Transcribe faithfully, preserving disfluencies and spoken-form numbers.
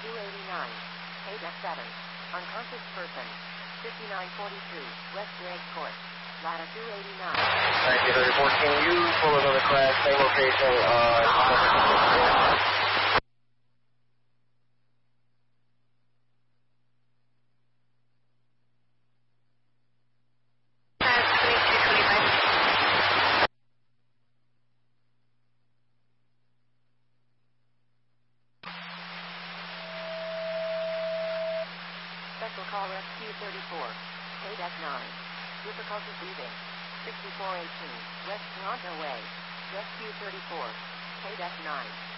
two eighty-nine. K seven. Unconscious person. fifty-nine forty-two. West Drake Court. Ladder two eighty-nine. Thank you, thirty fourteen. You pull another crash, same location, uh... Special call Rescue thirty-four. K nine. Difficulty breathing. sixty-four eighteen. West Toronto Way. Rescue thirty-four. K nine.